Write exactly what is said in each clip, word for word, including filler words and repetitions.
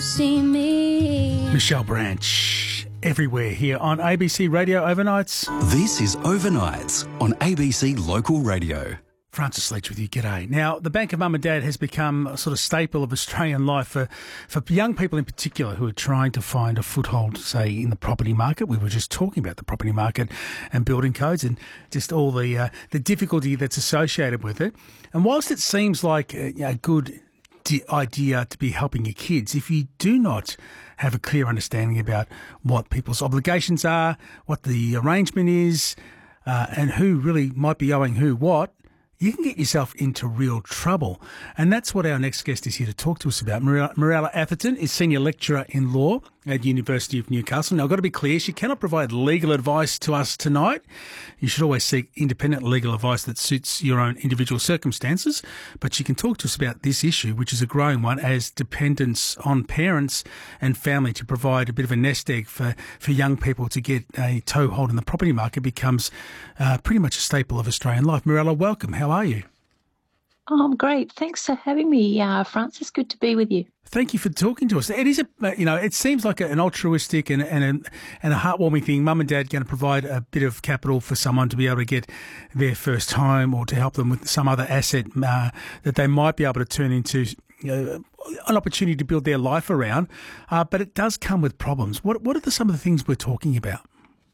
see me. Michelle Branch, everywhere here on A B C Radio Overnights. This is Overnights on A B C Local Radio. Francis Leach with you, g'day. Now, the Bank of Mum and Dad has become a sort of staple of Australian life for, for young people in particular who are trying to find a foothold, say, in the property market. We were just talking about the property market and building codes and just all the uh, the difficulty that's associated with it. And whilst it seems like a, a good d- idea to be helping your kids, if you do not have a clear understanding about what people's obligations are, what the arrangement is, uh, and who really might be owing who what, you can get yourself into real trouble. And that's what our next guest is here to talk to us about. Mirella Atherton is Senior Lecturer in Law at University of Newcastle. Now, I've got to be clear, she cannot provide legal advice to us tonight. You should always seek independent legal advice that suits your own individual circumstances. But she can talk to us about this issue, which is a growing one, as dependence on parents and family to provide a bit of a nest egg for, for young people to get a toehold in the property market becomes uh, pretty much a staple of Australian life. Mirella, welcome. How are you? Oh, I'm great. Thanks for having me, uh, Francis. Good to be with you. Thank you for talking to us. It is a, you know, it seems like an altruistic and and a, and a heartwarming thing. Mum and Dad going to provide a bit of capital for someone to be able to get their first home or to help them with some other asset uh, that they might be able to turn into, you know, an opportunity to build their life around. Uh, but it does come with problems. What what are the, some of the things we're talking about?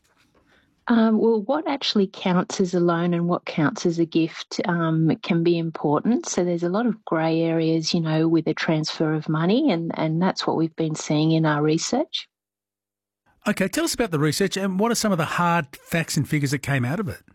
Um, well, what actually counts as a loan and what counts as a gift um, can be important. So there's a lot of grey areas, you know, with a transfer of money, and, and that's what we've been seeing in our research. Okay, tell us about the research and what are some of the hard facts and figures that came out of it?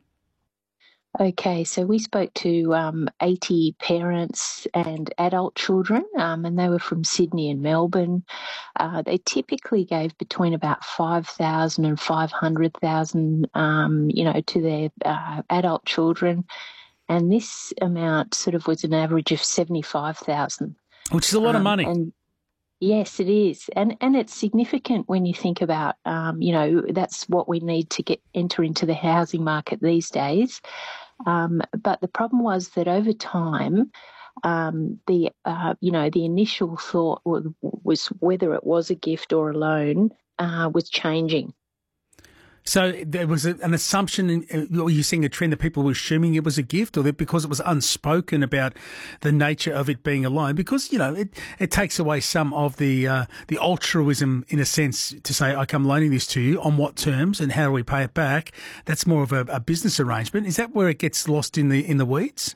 Okay, so we spoke to um, eighty parents and adult children, um, and they were from Sydney and Melbourne. Uh, they typically gave between about five thousand and five hundred thousand, um, you know, to their uh, adult children, and this amount sort of was an average of seventy-five thousand, which is a lot um, of money. And yes, it is, and and it's significant when you think about, um, you know, that's what we need to get enter into the housing market these days. Um, but the problem was that over time, um, the uh, you know the initial thought was, was whether it was a gift or a loan uh, was changing. So there was a, an assumption, or you're seeing a trend that people were assuming it was a gift, or that because it was unspoken about the nature of it being a loan, because, you know, it, it takes away some of the uh, the altruism, in a sense, to say, okay, I'm loaning this to you, on what terms and how do we pay it back? That's more of a, a business arrangement. Is that where it gets lost in the in the weeds?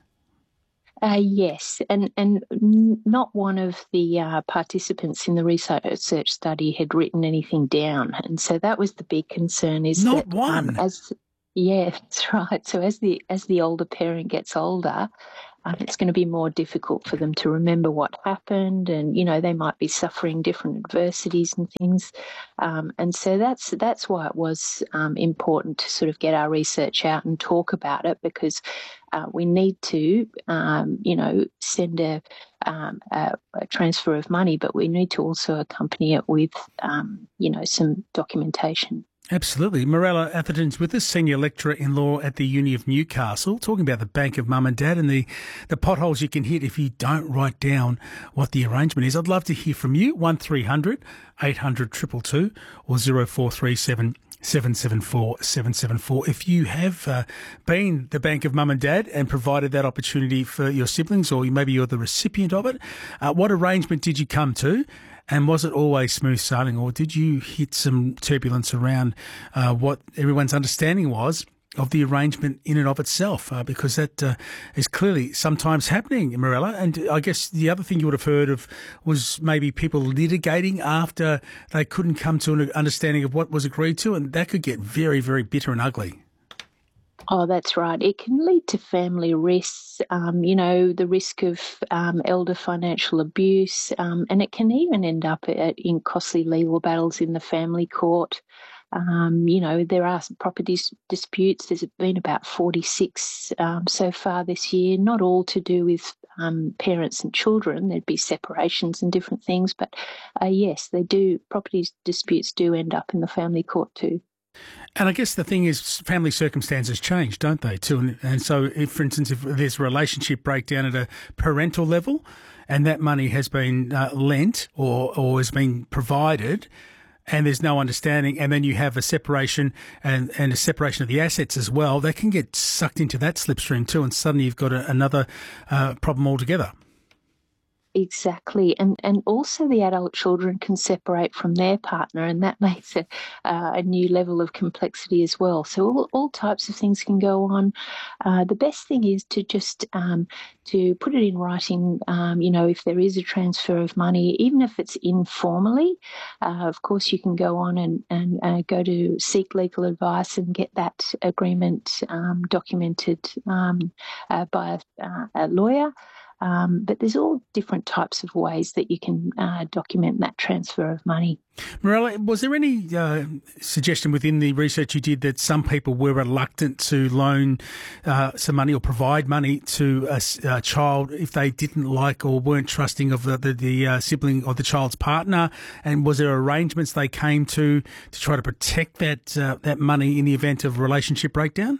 Uh, yes, and and not one of the uh, participants in the research study had written anything down, and so that was the big concern. Is not that, one? Um, as yeah, that's right. So as the as the older parent gets older, um, it's going to be more difficult for them to remember what happened, and you know they might be suffering different adversities and things, um, and so that's that's why it was um, important to sort of get our research out and talk about it, because Uh, we need to, um, you know, send a, um, a, a transfer of money, but we need to also accompany it with, um, you know, some documentation. Absolutely. Mirella Atherton's with us, Senior Lecturer in Law at the Uni of Newcastle, talking about the Bank of Mum and Dad and the, the potholes you can hit if you don't write down what the arrangement is. I'd love to hear from you, one three hundred eight hundred two two two or zero four three seven seven seven four seven seven four. If you have uh, been the Bank of Mum and Dad and provided that opportunity for your siblings, or maybe you're the recipient of it, uh, what arrangement did you come to? And was it always smooth sailing, or did you hit some turbulence around uh, what everyone's understanding was of the arrangement in and of itself? Uh, because that uh, is clearly sometimes happening, Mirella. And I guess the other thing you would have heard of was maybe people litigating after they couldn't come to an understanding of what was agreed to, and that could get very, very bitter and ugly. Oh, that's right. It can lead to family risks, um, you know, the risk of um, elder financial abuse, um, and it can even end up at, in costly legal battles in the family court. Um, you know, there are some property disputes. There's been about forty-six um, so far this year, not all to do with um, parents and children. There'd be separations and different things, but uh, yes, they do. Property disputes do end up in the family court too. And I guess the thing is, family circumstances change, don't they, too? And, and so, if, for instance, if there's a relationship breakdown at a parental level and that money has been uh, lent or, or has been provided, and there's no understanding, and then you have a separation and, and a separation of the assets as well, they can get sucked into that slipstream too, and suddenly you've got a, another uh, problem altogether. Exactly. And and also the adult children can separate from their partner, and that makes a, uh, a new level of complexity as well. So all, all types of things can go on. Uh, the best thing is to just um, to put it in writing, um, you know, if there is a transfer of money, even if it's informally, uh, of course you can go on and, and uh, go to seek legal advice and get that agreement um, documented um, uh, by a, uh, a lawyer. Um, but there's all different types of ways that you can uh, document that transfer of money. Mirella, was there any uh, suggestion within the research you did that some people were reluctant to loan uh, some money or provide money to a, a child if they didn't like or weren't trusting of the, the, the uh, sibling or the child's partner? And was there arrangements they came to to try to protect that uh, that money in the event of relationship breakdown?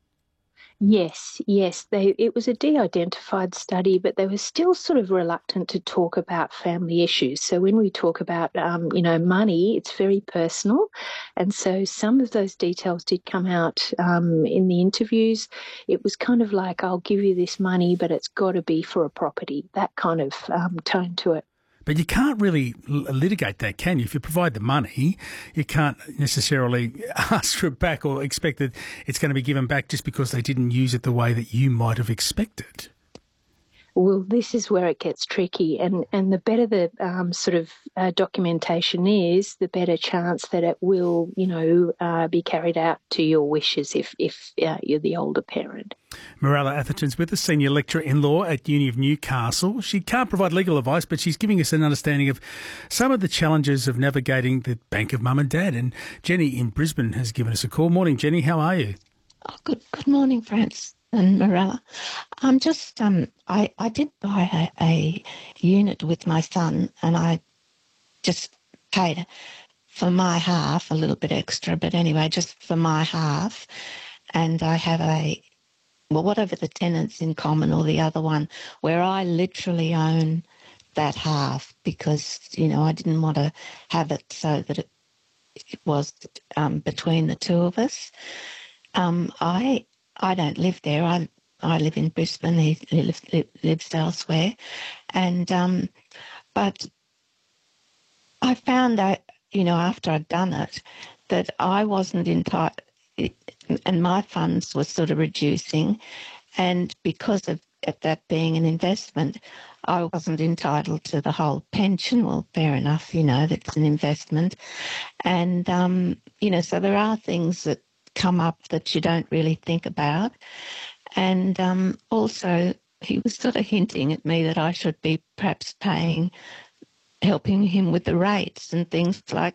Yes, yes. They, it was a de-identified study, but they were still sort of reluctant to talk about family issues. So when we talk about, um, you know, money, it's very personal. And so some of those details did come out um, in the interviews. It was kind of like, I'll give you this money, but it's got to be for a property, that kind of um, tone to it. But you can't really litigate that, can you? If you provide the money, you can't necessarily ask for it back or expect that it's going to be given back just because they didn't use it the way that you might have expected. Well, this is where it gets tricky, and, and the better the um, sort of uh, documentation is, the better chance that it will, you know, uh, be carried out to your wishes if, if uh, you're the older parent. Mirella Atherton's with us, Senior Lecturer in Law at Uni of Newcastle. She can't provide legal advice, but she's giving us an understanding of some of the challenges of navigating the bank of mum and dad. And Jenny in Brisbane has given us a call. Morning, Jenny. How are you? Oh, good good morning, Franz and Mirella. I'm just, um, I, I did buy a, a unit with my son, and I just paid for my half, a little bit extra, but anyway, just for my half. And I have a, well, whatever the tenants in common or the other one, where I literally own that half because, you know, I didn't want to have it so that it, it was um, between the two of us. Um, I I don't live there. I I live in Brisbane. He, he lives, lives elsewhere, and um, but I found out, you know, after I'd done it, that I wasn't entitled, and my funds were sort of reducing, and because of that being an investment, I wasn't entitled to the whole pension. Well, fair enough, you know, that's an investment, and um, you know, so there are things that come up that you don't really think about. And um, also he was sort of hinting at me that I should be perhaps paying, helping him with the rates and things like